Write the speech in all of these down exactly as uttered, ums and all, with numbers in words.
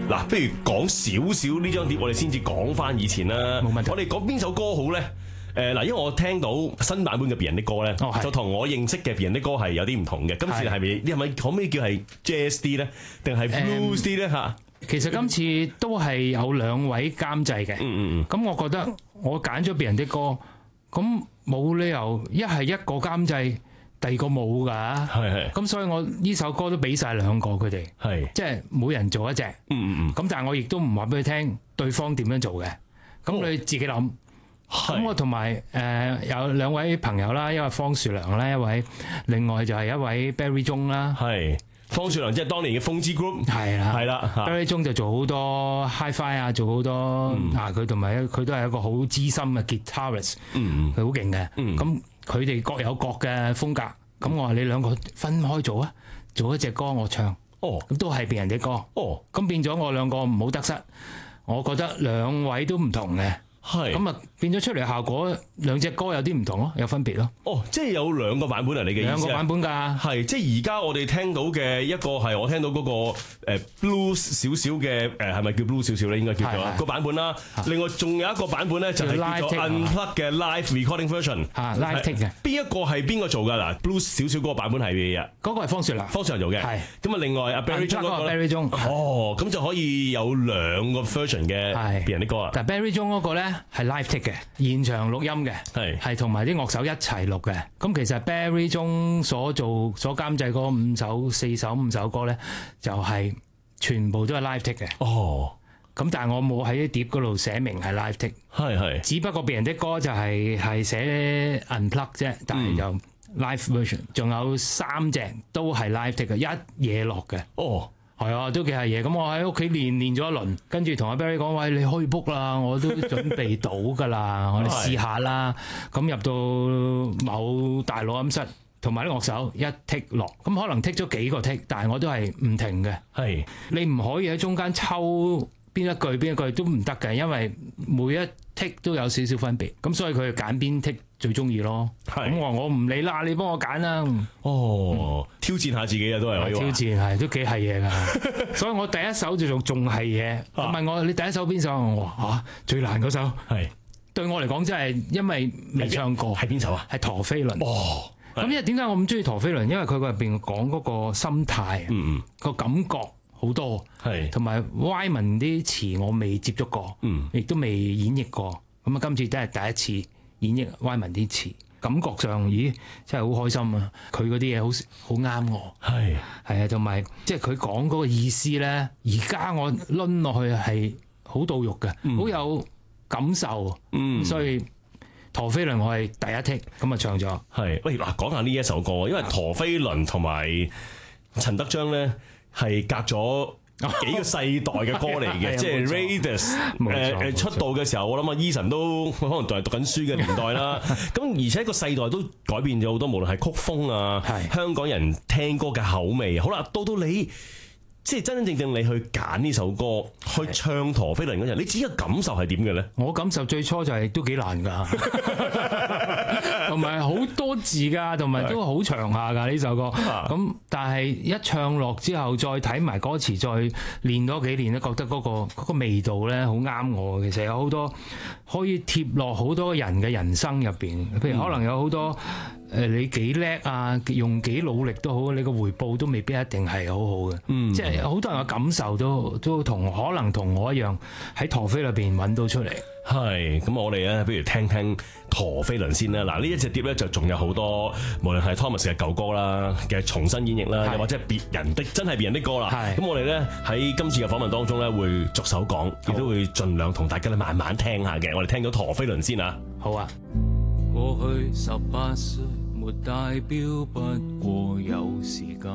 嗱，不如講少少呢張碟，我哋先至講翻以前啦。 冇問題。 我哋講邊首歌好咧？誒嗱，因為我聽到新版本嘅別人的歌咧， 哦、 就同我認識嘅別人的歌係有啲唔同嘅。今次係咪？你係咪可唔可以叫係 jazz 啲咧，定係 blues 啲咧嚇？ 其實今次都係有兩位監製嘅。嗯嗯嗯。咁我覺得我揀咗別人的歌，咁冇理由一係一個監製，第二個冇㗎。係係。咁所以我呢首歌都俾晒兩個佢哋。係。即係每人做一隻。嗯嗯嗯。咁但係我亦都唔話俾佢聽對方點樣做嘅。咁你自己諗。咁我同埋誒有兩位朋友啦，一位方樹良啦，一位另外就係一位 Barry 鐘啦。係方樹良即係當年嘅風之 group。係啦，係啦。Barry 鐘就做好多 hi-fi 啊，做好多啊，佢同埋佢都係一個好資深嘅 guitarist。嗯佢好勁嘅。咁佢哋各有各嘅風格。咁我話你兩個分開做啊，做一隻歌我唱。哦。咁都係別人嘅歌。哦。咁變咗我兩個唔好得失，我覺得兩位都唔同嘅。係咁啊，變咗出嚟效果，兩隻歌有啲唔同咯，有分別咯。哦，即係有兩個版本啊！你嘅意思？兩個版本㗎。係，即係而家我哋聽到嘅一個係我聽到嗰個誒 blues 少少嘅誒，係咪叫 blues 少少咧？應該叫做個版本啦。另外仲有一個版本咧，就係叫做 unplugged 嘅 live recording version。啊 live take 嘅。邊一個係邊個做㗎？嗱 blues 少少嗰個版本係咩嘢？嗰個係方樹良。方樹良做嘅。係。咁啊，另外阿 Barry 鐘嗰個 Barry 鐘。哦，咁就可以有兩個 version 嘅別人啲歌啊。但係 Barry 鐘嗰個咧。係 live take 嘅，現場錄音嘅，係係同埋啲樂手一齊錄嘅。咁其實 Barry 鐘所做所監製嗰五首四首五首歌咧，就係、是、全部都係 live take 嘅。哦，咁但係我冇喺啲碟嗰度寫明係 live take，係係。只不過別人的歌就係、是、係寫 unplug 啫，但係就 live version，仲、嗯、有三隻都係 live take 嘅，一嘢落嘅。哦。係啊，都幾係嘢。咁我喺屋企練練咗一輪，跟住同阿 Barry 講：喂，你可以 book 啦，我都準備到㗎啦，我哋試下啦。咁入到某大錄音室，同埋啲樂手一剔落，咁可能剔咗幾個剔，但係我都係唔停嘅。係你唔可以喺中間抽邊一句邊一句都唔得嘅，因為每一剔都有少少分別。咁所以佢揀邊剔最中意咯。咁我話我唔理啦，你幫我揀啦。哦，嗯、挑戰下自己啊，都係可以挑戰係都幾係嘢㗎。所以我第一首就仲仲係嘢。問我你第一首邊首？我話嚇最難嗰首。係對我嚟講真係因為未唱過。係邊首啊？係陀飛輪。哦。咁因為點解我咁中意陀飛輪？因為佢入邊講嗰個心態，嗯嗯，個感覺好多，係同埋 Wyman 啲詞我未接觸過，嗯，亦都未演繹過。咁啊，今次都係第一次演繹 Wyman 啲詞，感覺上咦真係好開心啊！佢嗰啲嘢好好啱我，係係啊，同埋即係佢講嗰個意思咧，而家我攆落去係好到肉嘅，好、嗯、有感受，嗯，所以。陀飛輪我係第一剔咁啊唱咗，係喂嗱講下呢一首歌，因為陀飛輪同埋陳德章咧係隔咗幾個世代嘅歌嚟嘅，即係 Raidas 誒誒出道嘅時候，我諗啊 Eason 都可能仲係讀緊書嘅年代啦。咁而且個世代都改變咗好多，無論係曲風啊，香港人聽歌嘅口味。好啦，到到你。即係真真正正你去揀呢首歌去唱陀飛輪嗰陣，你自己嘅感受係點嘅咧？我感受最初就係都幾難㗎，同埋好多字㗎，同埋都好長下㗎呢首歌。咁但係一唱落之後，再睇埋歌詞，再練多幾年咧，覺得嗰個嗰個味道咧好啱我。其實有好多可以貼落好多人嘅人生入邊，譬如可能有好多。誒你幾叻啊，用幾努力都好，你個回報都未必一定係好好嘅。嗯，即係好多人嘅感受都都同可能同我一樣喺陀飛裏邊揾到出嚟。係，咁我哋咧，不如聽聽陀飛輪先啦。嗱，呢一隻碟咧就仲有好多，無論係 Thomas 嘅舊歌啦嘅重新演繹啦，又或者係別人的真係別人的歌啦。係，咁我哋咧喺今次嘅訪問當中咧會逐首講，亦都會盡量同大家咧慢慢聽下嘅。我哋聽咗陀飛輪先啊。好啊。過去十八歲沒代表，不過有時間，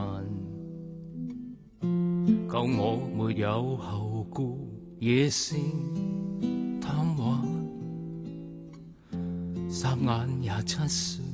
夠我沒有後顧，野性貪玩，霎眼廿七歲，